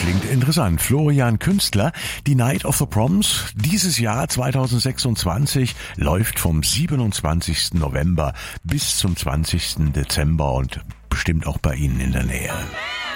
Klingt interessant. Florian Künstler, die Night of the Proms, dieses Jahr 2026 läuft vom 27. November bis zum 20. Dezember und bestimmt auch bei Ihnen in der Nähe.